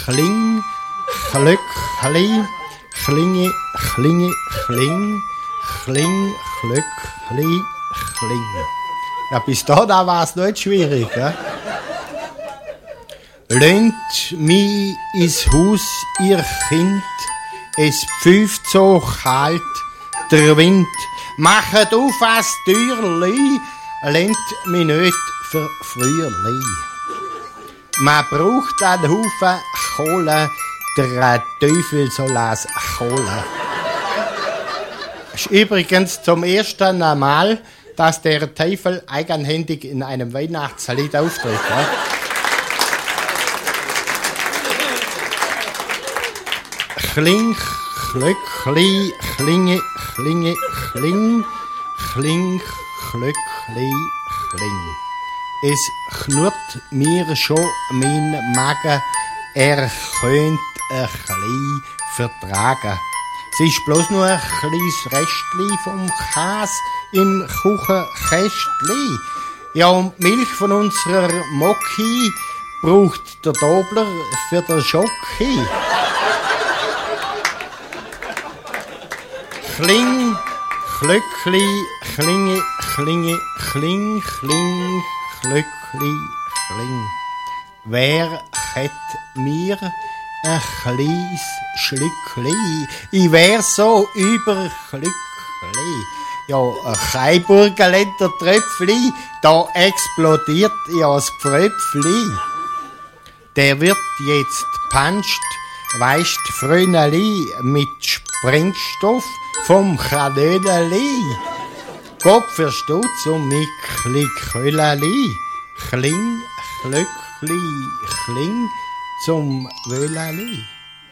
Kling, Glück, Kli, Klinge, Klinge, Kling, Kling, Glück, Kli, Kling. Ja, bis da war es nicht schwierig, ja? Lehnt mich ins Haus, ihr Kind, es pfeift so kalt der Wind. Machet auf das Türli, lehnt mich nicht für Frühli. Man braucht einen Haufen Kohle, der Teufel soll es holen. Es ist übrigens zum ersten Mal, dass der Teufel eigenhändig in einem Weihnachtslied auftritt. Ja? Kling, Glöckli, Klinge, Klinge, Kling, Kling, Glöckli, Kling. Es knurrt mir schon mein Magen, er könnte ein bisschen vertragen. Es ist bloß nur ein kleines Restli vom Käse im Kuchenkästli. Ja, und die Milch von unserer Mocki braucht der Dobler für den Schocki. Kling, Glöckli, Klinge, Klinge, Kling, Kling, Glöckli, Kling. Wer hat mir ein kleines Schlückli? Ich wär so überglückli. Ja, ein Keiburgerländer Tröpfli, da explodiert ja das Pfröpfli. Der wird jetzt panscht, weisst Fröneli, mit Sprengstoff vom Kanöneli. Gott verstutz und mit Köleli. Kling, Glöckli, Kling zum Wöleli.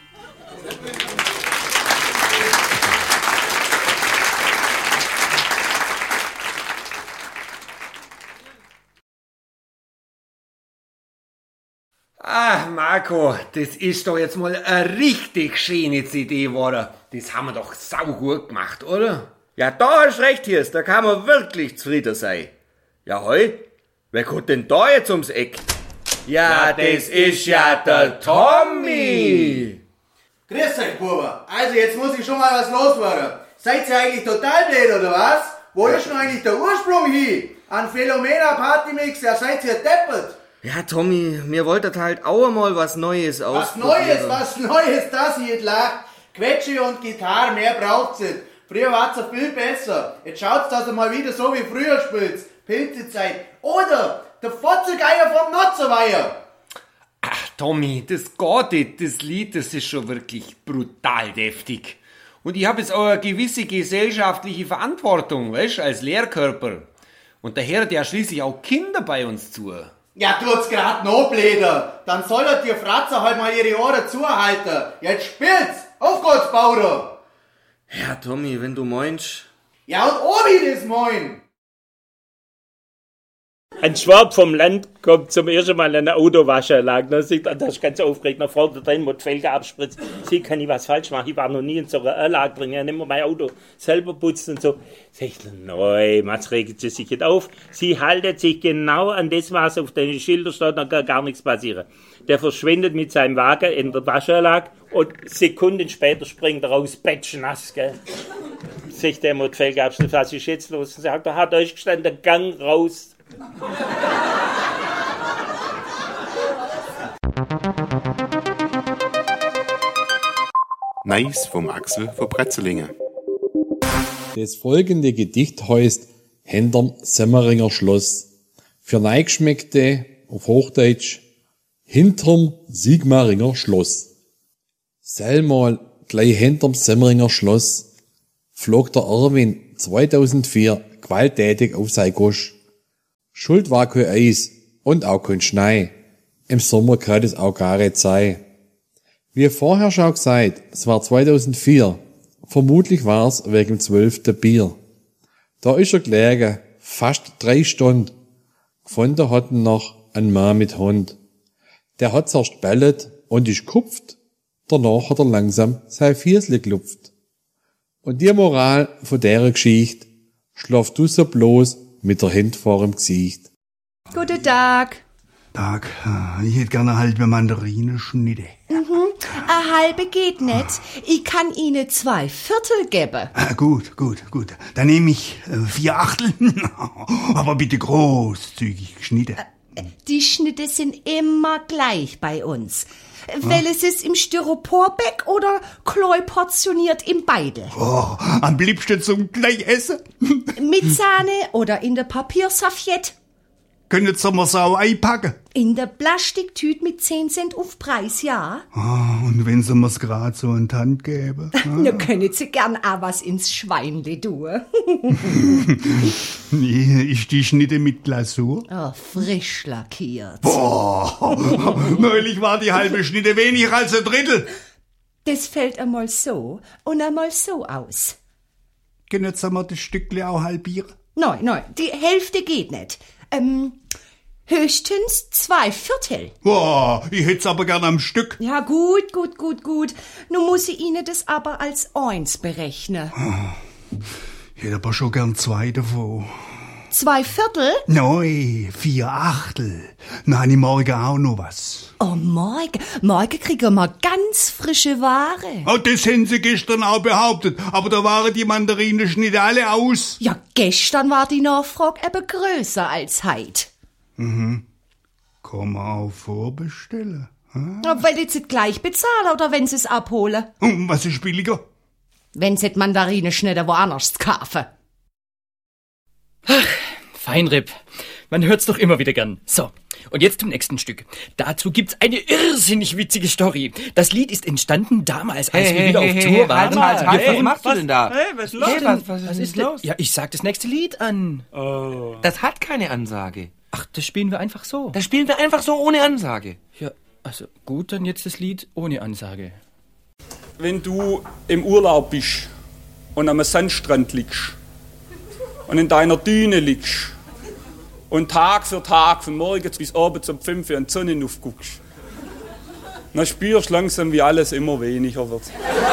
Ah, Marco, das ist doch jetzt mal eine richtig schöne CD geworden. Das haben wir doch saugut gemacht, oder? Ja, da hast recht, Hirst, da kann man wirklich zufrieden sein. Ja, hoi, wer kommt denn da jetzt ums Eck? Ja, das ist ja der Tommy! Grüß euch, Buber. Also, jetzt muss ich schon mal was loswerden. Seid ihr eigentlich total blöd, oder was? Wo ist denn eigentlich der Ursprung hin? An Philomena Partymix, ja, seid ihr deppert? Ja, Tommy, mir wolltet halt auch mal was Neues ausprobieren. Was Neues, das ich jetzt lach. Quetsche und Gitarre, mehr braucht's nicht. Früher war's ja viel besser. Jetzt schaut's, dass ihr mal wieder so wie früher spielt. Pilzezeit. Oder der Fotzegeier vom Notzerweiher. Ach, Tommy, das geht nicht. Das Lied, das ist schon wirklich brutal deftig. Und ich habe jetzt auch eine gewisse gesellschaftliche Verantwortung, weißt, als Lehrkörper. Und daher hat ja schließlich auch Kinder bei uns zu. Ja, tut's grad noch bläder. Dann solltet ihr Fratzer halt mal ihre Ohren zuhalten. Jetzt spielt's. Auf Gott, Bauer. Ja, Tommy, wenn du meinst. Ja, und Obi das moin. Ein Schwab vom Land kommt zum ersten Mal an eine Autowaschanlage. Da sieht das ist ganz aufgeregt. Eine Frau da drin, wo die Felge abspritzt. Sie kann ich was falsch machen. Ich war noch nie in so einer Anlage drin. Ich nehme mein Auto selber putzen und so. Sag ich, nein, was regt sie sich jetzt auf? Sie haltet sich genau an das, was auf den Schildern steht, dann kann gar nichts passieren. Der verschwindet mit seinem Wagen in der Waschanlage und Sekunden später springt er raus, batschnass, gell. Sagt der mit Felge abschnitt, was ist jetzt los? Sagt er, hat euch gestanden, Gang raus. Nice vom Axel von Bretzelingen. Das folgende Gedicht heißt Hinterm Semmeringer Schloss. Für Neigeschmeckte auf Hochdeutsch Hinterm Sigmaringer Schloss. Selmal gleich hinterm Semmeringer Schloss flog der Erwin 2004 gewalttätig auf sein Gosch. Schuld war kein Eis und auch kein Schnee. Im Sommer kann es auch gar nicht sein. Wie vorher schon gesagt, es war 2004. Vermutlich war's wegen dem 12. Bier. Da ist er gelegen, fast 3 Stunden. Gefunden hat ihn noch ein Mann mit Hund. Der hat zuerst bellet und ist kupft. Danach hat er langsam sein Fiesli gelupft. Und die Moral von der Geschichte, schlaf du so bloß mit der Hand vor dem Gesicht. Guten Tag. Tag, ich hätte gerne eine halbe Mandarine Schnitte. Eine halbe geht nicht. Ich kann Ihnen 2/4 geben. Gut. Dann nehme ich 4/8. Aber bitte großzügig geschnitten. Die Schnitte sind immer gleich bei uns. Welches ist im Styroporbeck oder kloi portioniert im Beidel? Oh, am liebsten zum gleich essen. Mit Sahne oder in der Papierserviette? Können Sie mir so einpacken? In der Plastiktüte mit 10 Cent auf Preis, ja. Und wenn Sie mir's grad so in die Hand geben? Da können Sie gern auch was ins Schweinle tun. Nee, ist die Schnitte mit Glasur? Oh, frisch lackiert. Boah, neulich war die halbe Schnitte weniger als ein Drittel. Das fällt einmal so und einmal so aus. Können Sie mir das Stückle auch halbieren? Nein, die Hälfte geht nicht. Höchstens 2/4. Boah, ich hätt's aber gern am Stück. Ja, gut. Nun muss ich Ihnen das aber als 1 berechnen. Ich hätte aber schon gern 2 davon. 2/4? Nein, 4/8. Dann habe ich morgen auch noch was. Oh, morgen kriegen wir ganz frische Ware. Oh, das haben Sie gestern auch behauptet. Aber da waren die Mandarinenschnitte alle aus. Ja, gestern war die Nachfrage eben größer als heut. Kann man auch vorbestellen. Ja, weil Sie es gleich bezahlen oder wenn Sie es abholen? Und was ist billiger? Wenn Sie die Mandarinenschnitte woanders kaufen. Feinripp. Man hört's doch immer wieder gern. So, und jetzt zum nächsten Stück. Dazu gibt's eine irrsinnig witzige Story. Das Lied ist entstanden damals, als wir wieder auf Tour waren. Was machst du denn da? Was ist los? Was ist los? Ja, ich sag das nächste Lied an. Oh. Das hat keine Ansage. Ach, das spielen wir einfach so. Das spielen wir einfach so ohne Ansage. Ja, also gut, dann jetzt das Lied ohne Ansage. Wenn du im Urlaub bist und am Sandstrand liegst und in deiner Düne liegst und Tag für Tag von morgens bis abends um 5 Uhr an die Sonne aufguckst, dann spürst du langsam, wie alles immer weniger wird.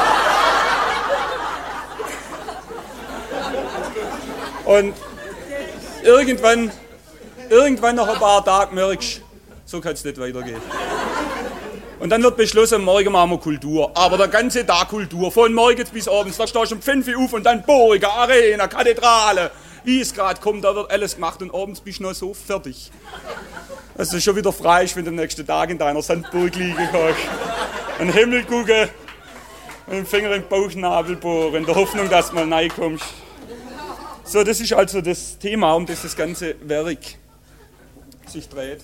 Und irgendwann nach ein paar Tagen merkst du, so kann es nicht weitergehen. Und dann wird beschlossen, morgen machen wir Kultur. Aber der ganze Tag Kultur, von morgens bis abends. Da stehst du um 5 Uhr auf und dann Burger, Arena, Kathedrale. Wie es gerade kommt, da wird alles gemacht und abends bist du noch so fertig. Dass du schon wieder frei bist, wenn du am nächsten Tag in deiner Sandburg liegen kannst. An den Himmel gucken und den Finger im Bauchnabel bohren, in der Hoffnung, dass du mal reinkommst. So, das ist also das Thema, um das ganze Werk sich dreht.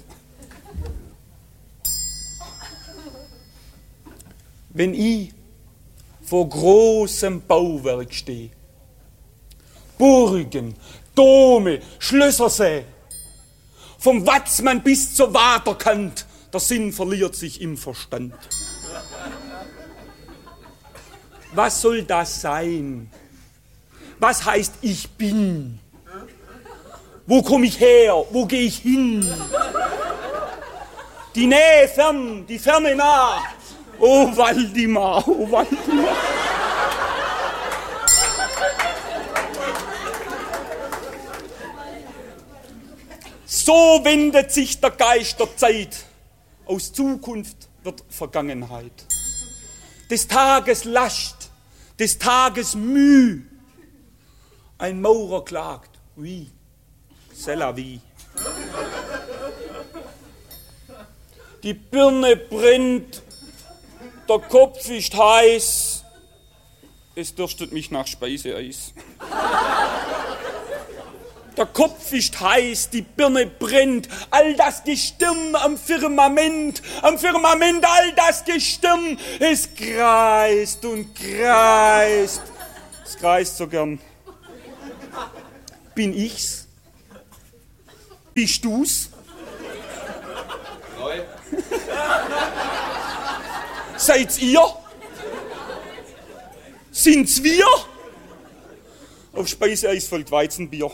Wenn ich vor großem Bauwerk stehe, Burgen, Dome, Schlösser sehe, vom Watzmann bis zur Waterkant, der Sinn verliert sich im Verstand. Was soll das sein? Was heißt ich bin? Wo komme ich her? Wo gehe ich hin? Die Nähe fern, die Ferne nah. Oh Waldemar, oh Waldemar. So wendet sich der Geist der Zeit. Aus Zukunft wird Vergangenheit. Des Tages Last, des Tages Müh. Ein Maurer klagt, oui, c'est la vie. Die Birne brennt, der Kopf ist heiß, es dürstet mich nach Speiseeis. Der Kopf ist heiß, die Birne brennt, all das Gestirn am Firmament, all das Gestirn, es kreist und kreist. Es kreist so gern. Bin ich's? Bist du's? Neu. Seid's ihr? Sind's wir? Auf Speiseeis folgt Weizenbier.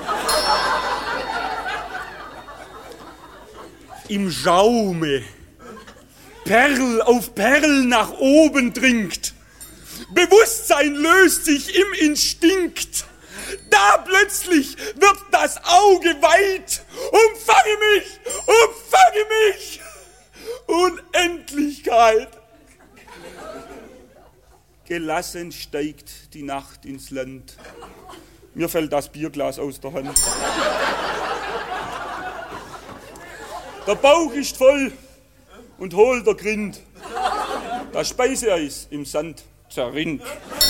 Im Schaume Perl auf Perl nach oben dringt. Bewusstsein löst sich im Instinkt. Da plötzlich wird das Auge weit. Umfange mich! Unendlichkeit! Gelassen steigt die Nacht ins Land. Mir fällt das Bierglas aus der Hand. Der Bauch ist voll und hohl der Grind. Das Speiseeis im Sand zerrinnt.